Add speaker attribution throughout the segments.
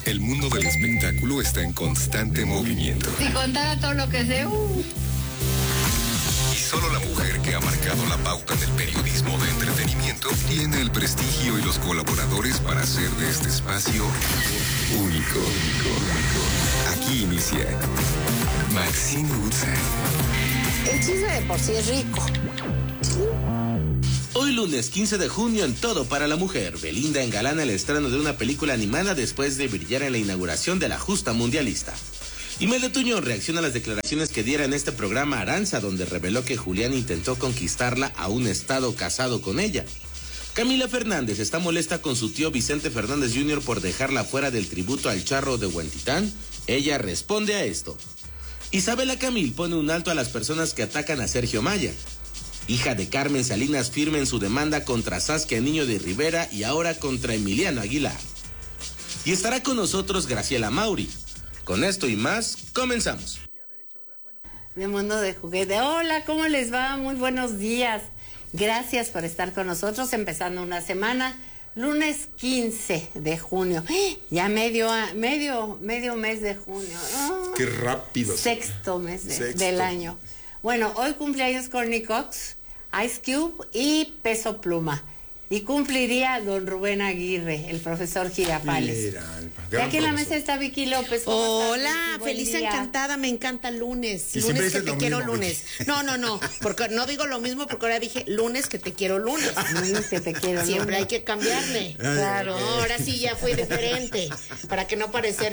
Speaker 1: El mundo del espectáculo está en constante movimiento.
Speaker 2: Si contara todo lo que sé,
Speaker 1: Y solo la mujer que ha marcado la pauta en el periodismo de entretenimiento tiene el prestigio y los colaboradores para hacer de este espacio único. Aquí inicia Maxine Goodside.
Speaker 3: El chisme de por sí es rico.
Speaker 4: Hoy lunes 15 de junio en Todo para la Mujer, Belinda engalana el estreno de una película animada después de brillar en la inauguración de la justa mundialista. Imelda Tuñón reacciona a las declaraciones que diera en este programa Aranza, donde reveló que Julián intentó conquistarla a un estado casado con ella. Camila Fernández está molesta con su tío Vicente Fernández Jr. por dejarla fuera del tributo al charro de Huentitán. Ella responde a esto. Isabela Camil pone un alto a las personas que atacan a Sergio Maya. Hija de Carmen Salinas firme en su demanda contra Saskia Niño de Rivera y ahora contra Emiliano Aguilar. Y estará con nosotros Graciela Mauri. Con esto y más, comenzamos.
Speaker 3: De Mundo de Juguete. Hola, ¿cómo les va? Muy buenos días. Gracias por estar con nosotros, empezando una semana. Lunes 15 de junio. Ya medio mes de junio.
Speaker 5: Qué rápido.
Speaker 3: Sexto mes del año. Bueno, hoy cumpleaños Courtney Cox, Ice Cube y Peso Pluma. Y cumpliría don Rubén Aguirre, el profesor Girafales. Ya que en la mesa está Vicky López.
Speaker 6: Hola, feliz, encantada, me encanta el lunes.
Speaker 5: Y
Speaker 6: lunes que te quiero
Speaker 5: mismo,
Speaker 6: lunes. No, porque no digo lo mismo porque ahora dije lunes que te quiero lunes.
Speaker 3: Lunes que te quiero
Speaker 6: Siempre
Speaker 3: lunes.
Speaker 6: hay que cambiarle. Claro, ahora sí ya fue diferente. Para que no parecer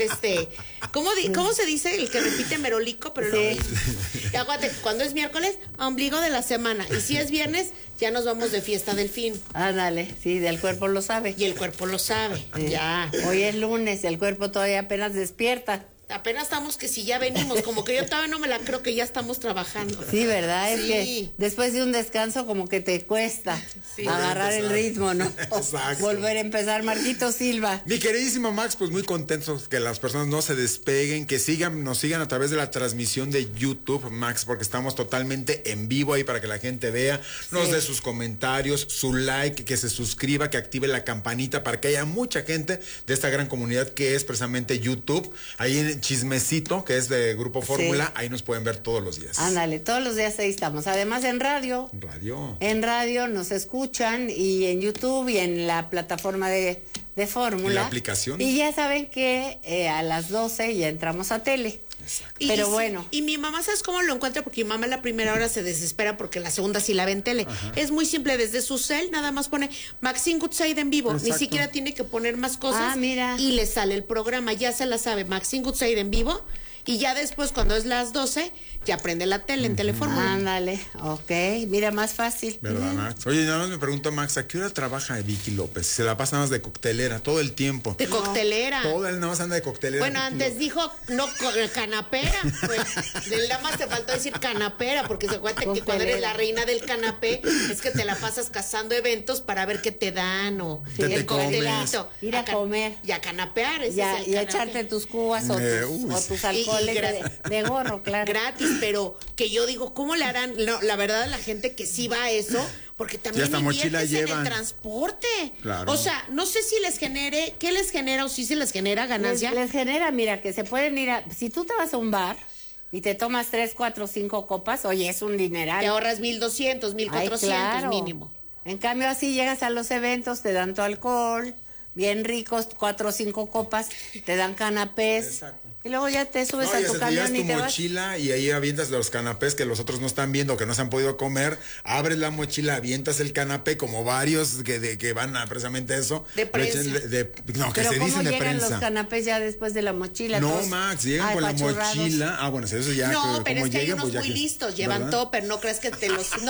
Speaker 6: ¿Cómo se dice el que repite merolico? Pero
Speaker 3: sí.
Speaker 6: No. Aguante, cuando es miércoles, ombligo de la semana. Y si es viernes, ya nos vamos de fiesta del fin.
Speaker 3: Ándale, sí, del cuerpo lo sabe.
Speaker 6: Y el cuerpo lo sabe, ya.
Speaker 3: Hoy es lunes, el cuerpo todavía apenas despierta.
Speaker 6: Apenas estamos que si ya venimos, como que yo todavía no me la creo que ya estamos trabajando.
Speaker 3: Sí, ¿verdad?
Speaker 6: Sí.
Speaker 3: Es que después de un descanso como que te cuesta agarrar el ritmo, ¿no?
Speaker 5: Exacto.
Speaker 3: Volver a empezar. Marquito Silva.
Speaker 5: Mi queridísimo Max, pues muy contentos que las personas no se despeguen, que nos sigan a través de la transmisión de YouTube, Max, porque estamos totalmente en vivo ahí para que la gente vea, nos dé sus comentarios, su like, que se suscriba, que active la campanita para que haya mucha gente de esta gran comunidad que es precisamente YouTube. Ahí en Chismecito, que es de Grupo Fórmula, ahí nos pueden ver todos los días.
Speaker 3: Ándale, todos los días ahí estamos. Además en radio. En radio nos escuchan y en YouTube y en la plataforma de Fórmula.
Speaker 5: ¿Y la aplicación?
Speaker 3: Y ya saben que a las 12 ya entramos a tele. Pero bueno.
Speaker 6: Y mi mamá, ¿sabes cómo lo encuentra? Porque mi mamá en la primera hora se desespera porque la segunda sí la ve en tele. Ajá. Es muy simple, desde su cel nada más pone Maxine Goodside en vivo. Exacto. Ni siquiera tiene que poner más cosas.
Speaker 3: Mira.
Speaker 6: Y le sale el programa, ya se la sabe, Maxine Goodside en vivo. Y ya después, cuando es las 12, ya prende la tele en Telefórmula.
Speaker 3: Ándale, ok, mira, más fácil.
Speaker 5: ¿Verdad, Max? Oye, nada más me pregunto, Max, ¿a qué hora trabaja Vicky López? Se la pasa nada más de coctelera todo el tiempo.
Speaker 6: De coctelera.
Speaker 5: Todo el nada más anda de coctelera.
Speaker 6: Bueno, antes dijo, no, canapera. Pues, nada más te faltó decir canapera, porque se acuerda que cuando eres la reina del canapé, es que te la pasas cazando eventos para ver qué te dan o
Speaker 5: el
Speaker 6: coctelito.
Speaker 3: Ir a comer.
Speaker 6: Y a canapear. Ese
Speaker 3: ya,
Speaker 6: es el
Speaker 3: y a echarte tus cubas o tus alcoholes de gorro, claro.
Speaker 6: Gratis, pero que yo digo, ¿cómo le harán? No, la verdad, la gente que sí va a eso, porque también inviertes en el transporte.
Speaker 5: Claro.
Speaker 6: O sea, no sé si les genere, ¿qué les genera o si se les genera ganancia?
Speaker 3: Les genera, mira, que se pueden ir si tú te vas a un bar y te tomas 3, 4, 5 copas, oye, es un dineral.
Speaker 6: Te ahorras 1,200, 1,400
Speaker 3: claro.
Speaker 6: mínimo.
Speaker 3: En cambio, así llegas a los eventos, te dan tu alcohol, bien ricos, 4 o 5 copas, te dan canapés.
Speaker 5: Exacto.
Speaker 3: Y luego ya te subes a tu camión y te vas.
Speaker 5: Mochila y ahí avientas los canapés que los otros no están viendo, que no se han podido comer. Abres la mochila, avientas el canapé, como varios que van a precisamente eso.
Speaker 6: De prensa.
Speaker 3: No, que se dicen de prensa. Llegan los canapés ya después de la mochila.
Speaker 5: No, todos, Max, llegan con la mochila. Bueno, eso ya.
Speaker 6: No, pero es que hay unos
Speaker 5: pues
Speaker 6: muy listos, llevan topper, no crees que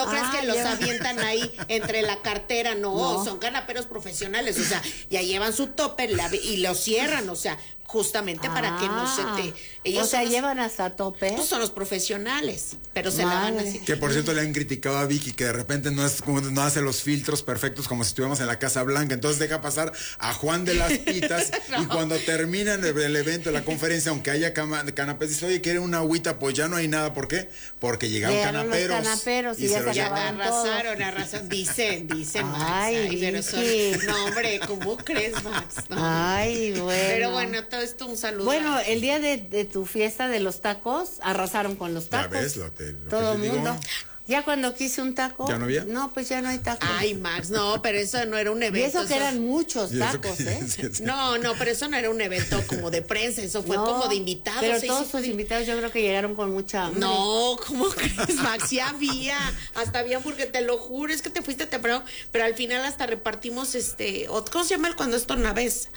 Speaker 6: los avientan ahí entre la cartera, no, son canaperos profesionales, o sea, ya llevan su topper y lo cierran, o sea, justamente para que no se te...
Speaker 3: Ellos llevan hasta tope.
Speaker 6: Pues son los profesionales, pero se la van así.
Speaker 5: Que por cierto le han criticado a Vicky que de repente no hace los filtros perfectos como si estuviéramos en la Casa Blanca, entonces deja pasar a Juan de las Pitas y cuando terminan el evento, la conferencia, aunque haya canapés, dice, oye, ¿quieren una agüita? Pues ya no hay nada, ¿por qué? Porque llegaron canaperos
Speaker 3: y ya
Speaker 6: arrasaron, dicen Max.
Speaker 3: Ay,
Speaker 6: pero no, hombre, ¿cómo crees, Max? No.
Speaker 3: Ay, bueno.
Speaker 6: Pero bueno, todo esto un saludo.
Speaker 3: Bueno, el día de tu fiesta de los tacos, arrasaron con los tacos.
Speaker 5: Ya ves lo
Speaker 3: todo el
Speaker 5: que te
Speaker 3: mundo.
Speaker 5: digo.
Speaker 3: Ya cuando quise un taco.
Speaker 5: ¿Ya no había?
Speaker 3: No, pues ya no hay tacos.
Speaker 6: Ay, Max, no, pero eso no era un
Speaker 3: y
Speaker 6: evento.
Speaker 3: eso que eran muchos tacos, ¿eh?
Speaker 5: Sí.
Speaker 6: No, pero eso no era un evento como de prensa, eso fue
Speaker 3: No,
Speaker 6: como de invitados.
Speaker 3: Pero
Speaker 6: se
Speaker 3: todos
Speaker 6: hizo
Speaker 3: tus invitados yo creo que llegaron con mucha hambre.
Speaker 6: No, ¿cómo crees, Max? Sí había, hasta había, porque te lo juro, es que te fuiste temprano, pero al final hasta repartimos ¿cómo se llama cuando es tornamesa?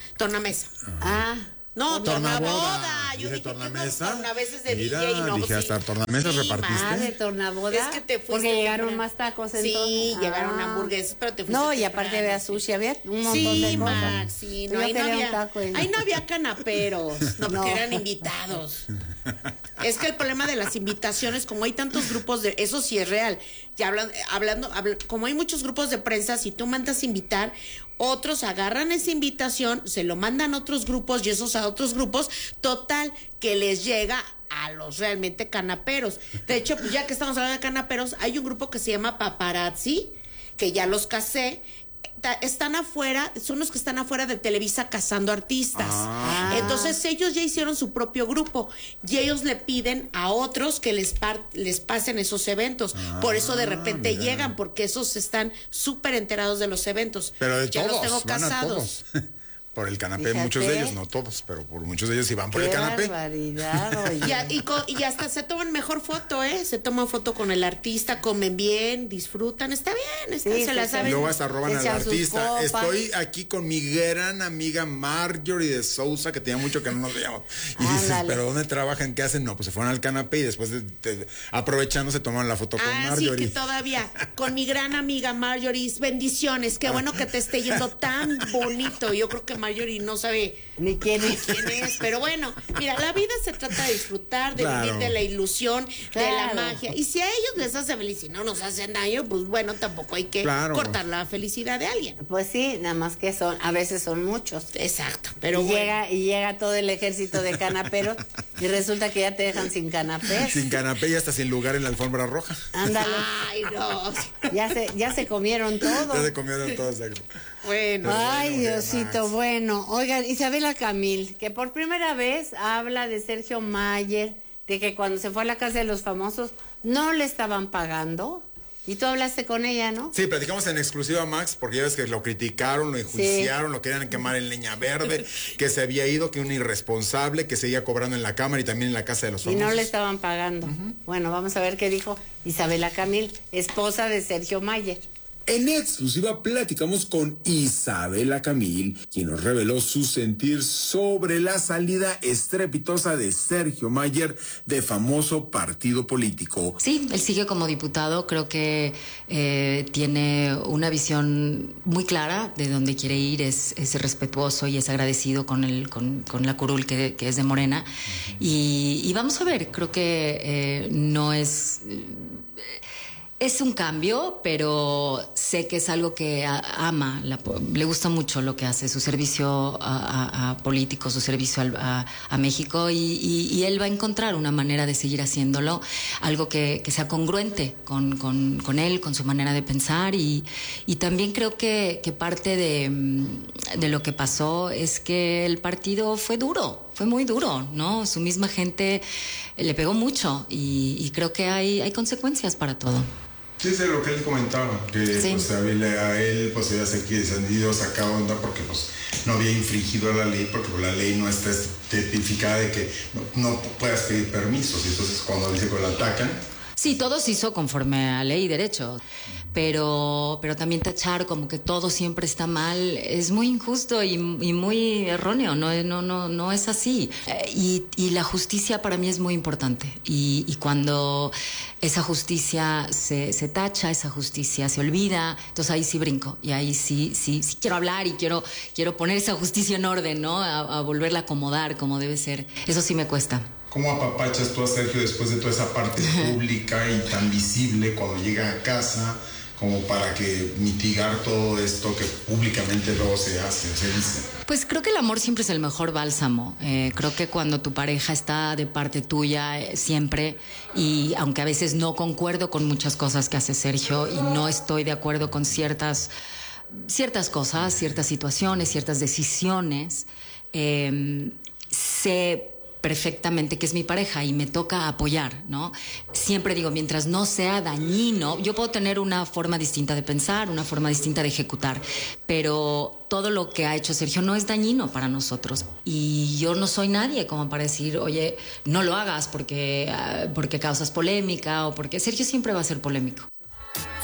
Speaker 3: Ah.
Speaker 6: No, tornaboda. Yo
Speaker 5: Dije
Speaker 6: dije
Speaker 5: tornamesa.
Speaker 6: tornameses de
Speaker 5: Mira,
Speaker 6: DJ, no.
Speaker 5: dije, hasta tornamesas repartiste.
Speaker 3: Ah, de tornaboda.
Speaker 6: Es que te fuiste
Speaker 3: porque llegaron
Speaker 6: temprano.
Speaker 3: más tacos
Speaker 6: Sí,
Speaker 3: entonces.
Speaker 6: llegaron hamburguesas, pero te fuiste
Speaker 3: No, y
Speaker 6: temprano,
Speaker 3: aparte había
Speaker 6: sí.
Speaker 3: sushi, había un montón de
Speaker 6: Sí,
Speaker 3: cosas.
Speaker 6: Max, sí,
Speaker 3: Yo
Speaker 6: no, ahí no
Speaker 3: quería un
Speaker 6: había,
Speaker 3: taco y no.
Speaker 6: ahí no había canaperos, no,
Speaker 3: No.
Speaker 6: porque eran invitados. Es que el problema de las invitaciones, como hay tantos grupos de, eso sí es real, ya como hay muchos grupos de prensa, si tú mandas invitar, otros agarran esa invitación, se lo mandan a otros grupos y esos a otros grupos, total, que les llega a los realmente canaperos. De hecho, pues ya que estamos hablando de canaperos, hay un grupo que se llama Paparazzi, que ya los casé. Están afuera, son los que están afuera de Televisa cazando artistas. Entonces ellos ya hicieron su propio grupo y ellos le piden a otros que les pasen esos eventos. Por eso de repente llegan, porque esos están súper enterados de los eventos.
Speaker 5: Pero de
Speaker 6: ya
Speaker 5: todos,
Speaker 6: los tengo
Speaker 5: van a
Speaker 6: casados.
Speaker 5: todos. Por el canapé,
Speaker 3: Fíjate.
Speaker 5: muchos de ellos, no todos, pero por muchos de ellos sí van por el
Speaker 3: Qué
Speaker 5: canapé.
Speaker 3: barbaridad, oye.
Speaker 6: Y hasta se toman mejor foto, ¿eh? Se toman foto con el artista, comen bien, disfrutan, está bien,
Speaker 3: Sí,
Speaker 6: se la
Speaker 3: sí,
Speaker 6: saben.
Speaker 5: Luego hasta roban al
Speaker 3: Echan sus
Speaker 5: artista.
Speaker 3: copas.
Speaker 5: Estoy aquí con mi gran amiga Marjorie de Sousa, que tenía mucho que no nos veíamos. Y dices,
Speaker 3: Ándale.
Speaker 5: ¿pero dónde trabajan? ¿Qué hacen? No, pues se fueron al canapé y después aprovechando se toman la foto con
Speaker 6: Sí,
Speaker 5: Marjorie.
Speaker 6: que todavía, con mi gran amiga Marjorie, bendiciones, qué bueno que te esté yendo tan bonito. Yo creo que Marjorie no sabe
Speaker 3: Ni quién es.
Speaker 6: quién es, pero bueno, mira, la vida se trata de disfrutar, de
Speaker 5: Claro.
Speaker 6: vivir de la ilusión, de la
Speaker 3: Claro.
Speaker 6: magia. Y si a ellos les hace feliz y no nos hacen daño, pues bueno, tampoco hay que
Speaker 5: Claro.
Speaker 6: cortar la felicidad de alguien.
Speaker 3: Pues sí, nada más que a veces son muchos.
Speaker 6: Exacto, pero
Speaker 3: y,
Speaker 6: bueno.
Speaker 3: llega todo el ejército de canaperos y resulta que ya te dejan sin canapés.
Speaker 5: Sin canapé y hasta sin lugar en la alfombra roja.
Speaker 3: Ándale,
Speaker 6: Ay, no.
Speaker 3: ya se comieron todo.
Speaker 5: Ya se comieron todos.
Speaker 6: Bueno.
Speaker 3: Ay,
Speaker 5: Bueno,
Speaker 3: Diosito,
Speaker 5: Max.
Speaker 3: bueno. Oigan, Isabela Camil, que por primera vez habla de Sergio Mayer, de que cuando se fue a la casa de los famosos no le estaban pagando. Y tú hablaste con ella, ¿no?
Speaker 5: Sí, platicamos en exclusiva, Max, porque ya ves que lo criticaron, lo enjuiciaron, lo querían quemar en leña verde, que se había ido, que un irresponsable, que seguía cobrando en la cámara y también en la casa de los
Speaker 3: Y
Speaker 5: famosos.
Speaker 3: no le estaban pagando. Bueno, vamos a ver qué dijo Isabela Camil, esposa de Sergio Mayer.
Speaker 2: En exclusiva platicamos con Isabela Camil, quien nos reveló su sentir sobre la salida estrepitosa de Sergio Mayer de famoso partido político.
Speaker 7: Sí, él sigue como diputado, creo que tiene una visión muy clara de dónde quiere ir, es respetuoso y es agradecido con la curul que es de Morena. Y vamos a ver, creo que no es... Es un cambio, pero sé que es algo que ama, le gusta mucho lo que hace, su servicio a políticos, su servicio a México y él va a encontrar una manera de seguir haciéndolo, algo que sea congruente con él, con su manera de pensar y también creo que parte de lo que pasó es que el partido fue duro. Fue muy duro, ¿no? Su misma gente le pegó mucho y creo que hay consecuencias para todo.
Speaker 5: Sí, es lo que él comentaba, que
Speaker 7: Sí.
Speaker 5: pues a él pues había sentido sacado onda porque pues no había infringido la ley, porque pues, la ley no está tipificada de que no puedas pedir permisos, y entonces cuando dice que lo atacan.
Speaker 7: Sí, todo se hizo conforme a ley y derecho, pero también tachar como que todo siempre está mal es muy injusto y muy erróneo, no es así. Y la justicia para mí es muy importante y cuando esa justicia se tacha, esa justicia se olvida, entonces ahí sí brinco y ahí sí quiero hablar y quiero poner esa justicia en orden, ¿no? A volverla a acomodar como debe ser. Eso sí me cuesta.
Speaker 5: ¿Cómo apapachas tú a Sergio después de toda esa parte pública y tan visible cuando llega a casa, como para que mitigar todo esto que públicamente luego se dice?
Speaker 7: Pues creo que el amor siempre es el mejor bálsamo. Creo que cuando tu pareja está de parte tuya siempre, y aunque a veces no concuerdo con muchas cosas que hace Sergio y no estoy de acuerdo con ciertas cosas, ciertas situaciones, ciertas decisiones, sé perfectamente que es mi pareja y me toca apoyar, ¿no? Siempre digo, mientras no sea dañino, yo puedo tener una forma distinta de pensar, una forma distinta de ejecutar, pero todo lo que ha hecho Sergio no es dañino para nosotros. Y yo no soy nadie como para decir, oye, no lo hagas porque causas polémica o porque Sergio siempre va a ser polémico.